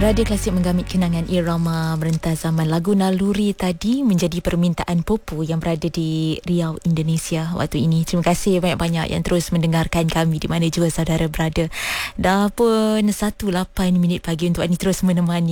Radio Klasik menggamit kenangan irama merentas zaman. Lagu Naluri tadi menjadi permintaan Popo yang berada di Riau, Indonesia waktu ini. Terima kasih banyak-banyak yang terus mendengarkan kami di mana juga saudara berada. Dah pun 1:08 pagi untuk ini terus menemani